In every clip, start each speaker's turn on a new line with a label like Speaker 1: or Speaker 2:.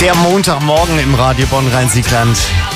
Speaker 1: Der Montagmorgen im Radio Bonn-Rhein-Sieg-Land,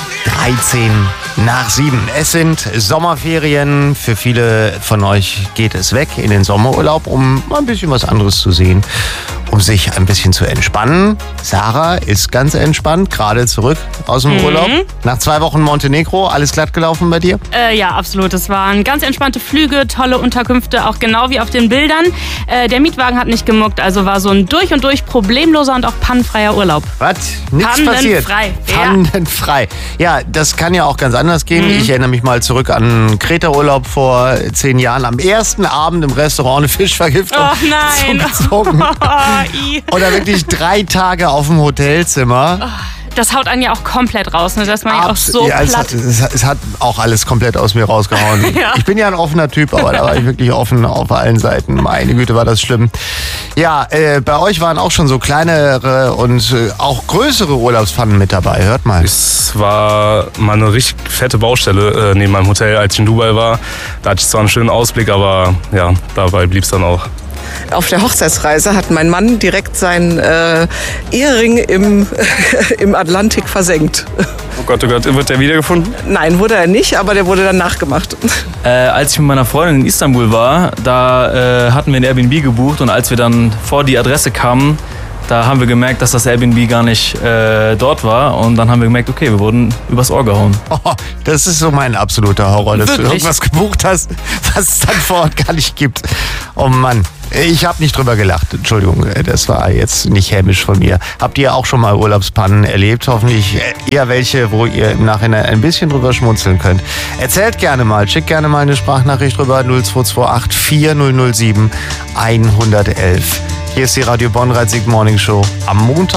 Speaker 1: 6:13. Es sind Sommerferien. Für viele von euch geht es weg in den Sommerurlaub, um mal ein bisschen was anderes zu sehen, um sich ein bisschen zu entspannen. Sarah ist ganz entspannt, gerade zurück aus dem Urlaub. Nach 2 Wochen Montenegro, alles glatt gelaufen bei dir?
Speaker 2: Ja, absolut. Es waren ganz entspannte Flüge, tolle Unterkünfte, auch genau wie auf den Bildern. Der Mietwagen hat nicht gemuckt, also war so ein durch und durch problemloser und auch pannenfreier Urlaub.
Speaker 1: Was? Nichts passiert? Pannenfrei. Ja, das kann ja auch ganz anders gehen. Ich erinnere mich mal zurück an Kreta-Urlaub vor 10 Jahren. Am ersten Abend im Restaurant eine Fischvergiftung.
Speaker 2: Oh nein.
Speaker 1: Oder wirklich 3 Tage auf dem Hotelzimmer.
Speaker 2: Das haut einen ja auch komplett raus, ne? Dass man ja auch so platt...
Speaker 1: Es hat auch alles komplett aus mir rausgehauen.
Speaker 2: Ja.
Speaker 1: Ich bin ja ein offener Typ, aber da war ich wirklich offen auf allen Seiten. Meine Güte, war das schlimm. Ja, bei euch waren auch schon so kleinere und auch größere Urlaubspfannen mit dabei. Hört mal.
Speaker 3: Es war mal eine richtig fette Baustelle neben meinem Hotel, als ich in Dubai war. Da hatte ich zwar einen schönen Ausblick, aber ja, dabei blieb es dann auch.
Speaker 4: Auf der Hochzeitsreise hat mein Mann direkt seinen Ehering im Atlantik versenkt.
Speaker 3: Oh Gott, wird der wiedergefunden?
Speaker 4: Nein, wurde er nicht, aber der wurde dann nachgemacht.
Speaker 5: Als ich mit meiner Freundin in Istanbul war, da hatten wir ein Airbnb gebucht und als wir dann vor die Adresse kamen, da haben wir gemerkt, dass das Airbnb gar nicht dort war. Und dann haben wir gemerkt, okay, wir wurden übers Ohr gehauen.
Speaker 1: Oh, das ist so mein absoluter Horror, dass
Speaker 2: Wirklich?
Speaker 1: du irgendwas gebucht hast, was es dann vor Ort gar nicht gibt. Oh Mann, ich habe nicht drüber gelacht. Entschuldigung, das war jetzt nicht hämisch von mir. Habt ihr auch schon mal Urlaubspannen erlebt? Hoffentlich eher welche, wo ihr im Nachhinein ein bisschen drüber schmunzeln könnt. Erzählt gerne mal, schickt gerne mal eine Sprachnachricht drüber 0228 4007 111. Hier ist die Radio Bonn-Rhein-Sieg Morning Show am Montag.